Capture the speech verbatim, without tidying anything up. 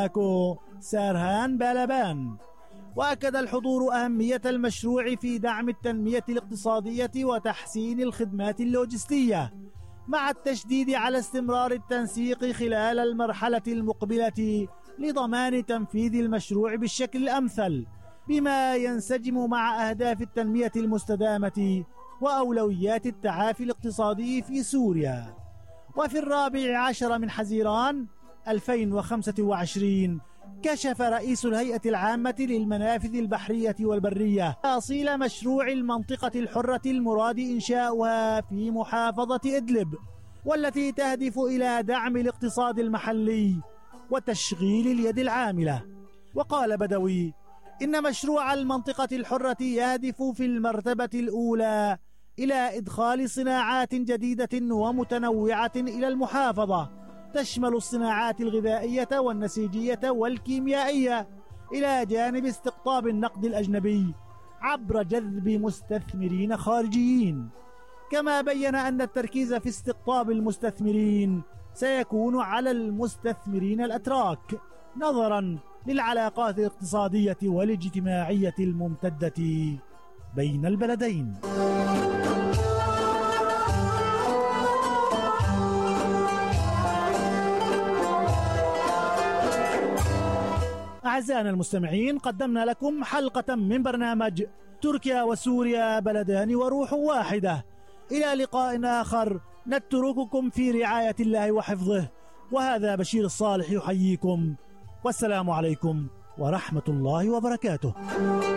سارهان بالابان. وأكد الحضور أهمية المشروع في دعم التنمية الاقتصادية وتحسين الخدمات اللوجستية، مع التشديد على استمرار التنسيق خلال المرحلة المقبلة لضمان تنفيذ المشروع بالشكل الأمثل، بما ينسجم مع أهداف التنمية المستدامة وأولويات التعافي الاقتصادي في سوريا. وفي الرابع عشر من حزيران ألفين وخمسة وعشرين كشف رئيس الهيئة العامة للمنافذ البحرية والبرية تفاصيل مشروع المنطقة الحرة المراد إنشاؤها في محافظة إدلب، والتي تهدف إلى دعم الاقتصاد المحلي وتشغيل اليد العاملة. وقال بدوي إن مشروع المنطقة الحرة يهدف في المرتبة الأولى إلى إدخال صناعات جديدة ومتنوعة إلى المحافظة، تشمل الصناعات الغذائية والنسيجية والكيميائية، إلى جانب استقطاب النقد الأجنبي عبر جذب مستثمرين خارجيين. كما بين أن التركيز في استقطاب المستثمرين سيكون على المستثمرين الأتراك، نظرا للعلاقات الاقتصادية والاجتماعية الممتدة بين البلدين. أعزائنا المستمعين، قدمنا لكم حلقة من برنامج تركيا وسوريا بلدان وروح واحدة. إلى لقاء آخر، نترككم في رعاية الله وحفظه، وهذا بشير الصالح يحييكم، والسلام عليكم ورحمة الله وبركاته.